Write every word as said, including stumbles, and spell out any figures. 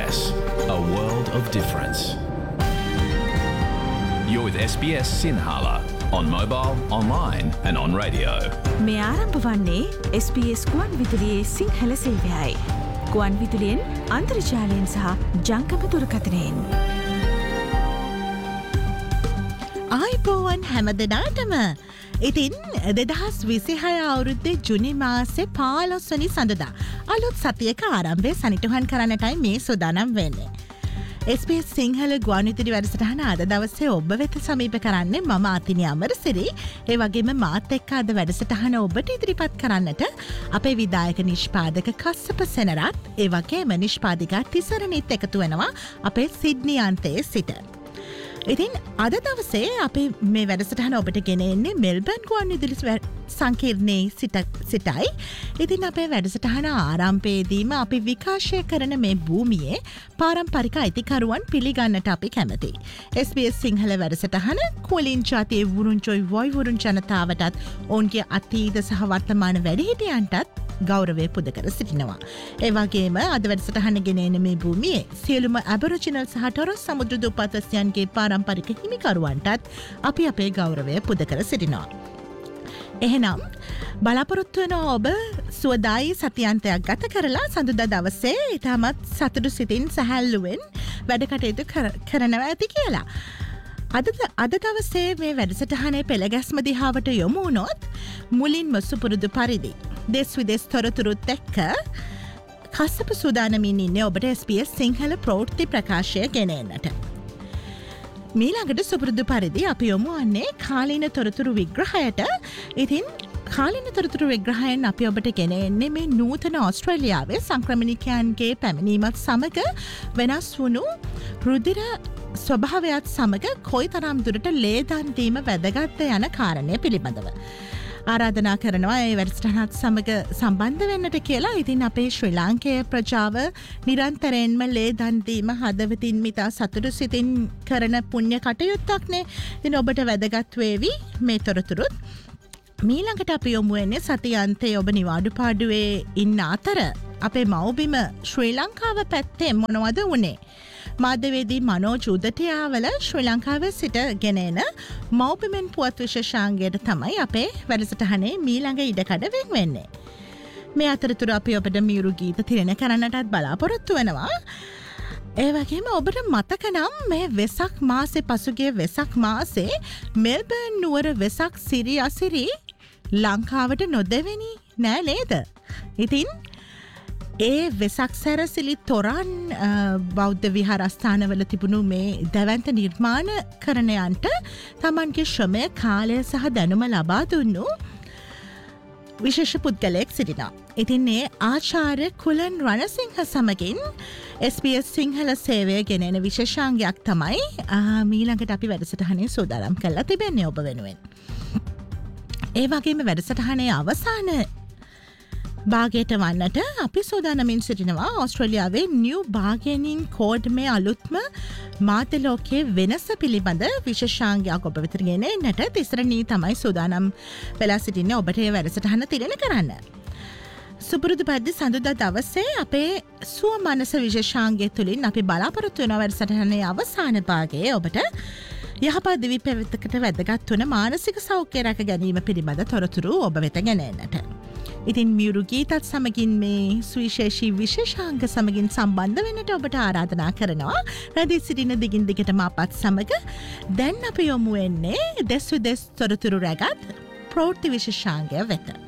S, a world of difference. You're with S B S Sinhala on mobile, online and on radio. මේ ආරම්භ වන්නේ S B S ගුවන් විදුලියේ සිංහල සේවයයි. ගුවන් විදුලියෙන් අන්තර්ජාලයෙන් සහ ජංගම දුරකථනයෙන්. ආයිබෝවන් හැම දෙනාටම. ඉතින් දෙදහස් විසිහය අවුරුද්දේ ජුනි මාසේ පහළොස්වැනි සඳුදා අලුත් සතියක ආරම්භය සනිටුහන් කරන්නටයි මේ සූදානම් වෙන්නේ. S B S සිංහල ගුවන්විදුලි වැඩසටහන අද දවසේ ඔබ වෙත සමීප කරන්නේ මම අතිනි අමරසිරි. ඒ වගේම මාත් එක්ක අද වැඩසටහන ඔබට ඉදිරිපත් කරන්නට අපේ විදායක නිෂ්පාදක කස්සප සෙනරත් ඒ වගේම නිෂ්පාදිකා තිසරණිත් එකතු වෙනවා අපේ සිඩ්නි අන්තයේ සිට. ඉතින් අද දවසේ අපි මේ වැඩසටහන ඔබට ගෙන එන්නේ මෙල්බර්න් ගුවන්විදුලි සංකීර්ණයේ සිට සිටයි. ඉතින් අපේ වැඩසටහන ආරම්භයේදීම අපි විකාශය කරන මේ භූමියේ පාරම්පරික අයිතිකරුවන් පිළිගන්නට අපි කැමතියි. S B S සිංහල වැඩසටහන කුලින් ජාතියේ වුරුන්චොයි වොයි වුරුන් ජනතාවටත් ඔවුන්ගේ අතීත සහ වර්තමාන වැඩිහිටියන්ටත් ගෞරවය පුද කර සිටිනවා. ඒ වගේම අද වැඩසටහන ගෙන එන මේ භූමියේ සියලුම ඇබොරිජිනල් සහ ටොරස් සමුද්‍ර දුප්පත්වැසියන්ගේ පාරම්පරික හිමිකරුවන්ටත් අපි අපේ ගෞරවය පුද කර සිටිනවා. එහෙනම් බලාපොරොත්තු වෙන ඔබ සුවදායි සතියන්තයක් ගත කරලා සඳුදා දවසේ ඉතාමත් සතුටු සිතින් සැහැල්ලුවෙන් වැඩ කටයුතු කරනවා ඇති කියලා. අද අද දවසේ මේ වැඩසටහනේ පෙළගැස්ම දිහාවට යොමු වුණොත් මුලින්ම සුපුරුදු පරිදි දෙස් විදෙස් තොරතුරුත් එක්ක කස්සප සූදානමින් ඉන්නේ ඔබට S B S සිංහල ප්‍රවෘත්ති ප්‍රකාශය ගෙන එන්නට. මීළඟට සුපුරුදු පරිදි අපි යොමු වන්නේ කාලීන තොරතුරු විග්‍රහයට. ඉතින් කාලීන තොරතුරු විග්‍රහයෙන් අපි ඔබට ගෙන එන්නේ මේ නූතන ඕස්ට්‍රේලියාවේ සංක්‍රමණිකයන්ගේ පැමිණීමත් සමග වෙනස් වුණු රුධිර ස්වභාවයත් සමග කොයිතරම් දුරට ලේ දන් දීම වැදගත්ද යන කාරණය පිළිබඳව ආරාධනා කරනවා ඒ වැඩසටහනත් සමග සම්බන්ධ වෙන්නට කියලා. ඉතින් අපේ ශ්‍රී ලාංකේය ප්‍රජාව නිරන්තරයෙන්ම ලේ දන් දීම හදවතින් මිතා සතුටු සිතින් කරන පුණ්‍ය කටයුත්තක්නේ. ඉතින් ඔබට වැදගත් වේවි මේ තොරතුරුත්. මීළඟට අපි යොමු වෙන්නේ සතියන්තයේ ඔබ නිවාඩු පාඩුවේ ඉන්න අතර අපේ මව්බිම ශ්‍රී ලංකාව පැත්තේ මොනවද වුණේ? මාධ්‍යවේදී මනෝජ් උදටියාවල ශ්‍රී ලංකාවේ සිට ගෙන එන මව්බිමෙන් පුවත් විශේෂාංගයට තමයි අපේ වැඩසටහනේ මීළඟ ඉඩකඩ වෙන් වෙන්නේ. මේ අතරතුර අපි ඔබට මියුරු ගීත තිරෙන කරන්නටත් බලාපොරොත්තු වෙනවා. ඒ වගේම ඔබට මතක නම් මේ වෙසක් මාසේ පසුගිය වෙසක් මාසේ මෙල්බර්න් නුවර වෙසක් සිරි අසිරි ලංකාවට නොදෙවෙනි නෑ නේද? ඉතින් ඒ වෙසක් සැරසිලි තොරන් බෞද්ධ විහාරස්ථානවල තිබුණු මේ දැවැන්ත නිර්මාණ කරණයන්ට තමන්ගේ ශ්‍රමය කාලය සහ දැනුම ලබා දුන්නු විශේෂ පුද්ගලයෙක් සිටිනවා. ඉතින් ඒ ආචාර්ය කුලන් රණසිංහ සමගින් S B S සිංහල සේවය ගෙන එන විශේෂාංගයක් තමයි මීළඟට අපි වැඩසටහනේ සූදානම් කරලා තිබෙන්නේ ඔබ වෙනුවෙන්. ඒ වගේම වැඩසටහනේ අවසාන භාගයට වන්නට අපි සූදානමින් සිටිනවා ඕස්ට්‍රේලියාවේ නිව් බාගේනින් කෝඩ් මේ අලුත්ම මාධ්‍ය ලෝකයේ වෙනස පිළිබඳ විශේෂාංගයක් ඔබ වෙත ගෙන එන්නට තිසරණී තමයි සූදානම් වෙලා සිටින්නේ ඔබට මේ වැඩසටහන තිරෙන කරන්න. සුපුරුදු පරිදි සඳුදා දවසේ අපේ සුව මනස විශේෂාංගය තුලින් අපි බලාපොරොත්තු වෙන වැඩසටහනේ අවසාන භාගයේ ඔබට යහපත් දිවි පැවැත්මකට වැදගත් වන මානසික සෞඛ්‍ය රැක ගැනීම පිළිබඳ තොරතුරු ඔබ වෙත ගෙන එන්නට. ඉතින් මියුරු ගීතත් සමගින් මේ සුවිශේෂී විශේෂාංග සමගින් සම්බන්ධ වෙන්නට ඔබට ආරාධනා කරනවා. රැඳී සිටින දිගින් දිගටම අපත් සමග දැන් අපි යොමු වෙන්නේ දෙස් විදෙස් තොරතුරු රැගත් ප්‍රවෘත්ති විශේෂාංගය වෙත.